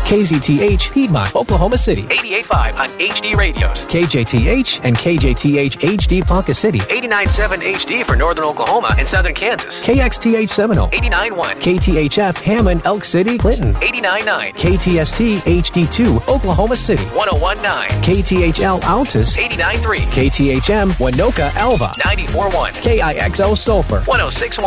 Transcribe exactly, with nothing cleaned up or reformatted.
K Z T H Piedmont, Oklahoma City, eighty-eight point five on H D radios. K J T H and K J T H H D Ponca City, eighty-nine point seven H D for northern Oklahoma and southern Kansas. K X T H Seminole, eighty-nine point one. K T H F Hammond, Elk City, Clinton, eighty-nine point nine. K T S T H D two, Oklahoma City, one oh one point nine. K T H L Altus, eighty-nine point three. K T H M Winoka Alva, ninety-four point one. K I X L Sulphur, one oh six point one.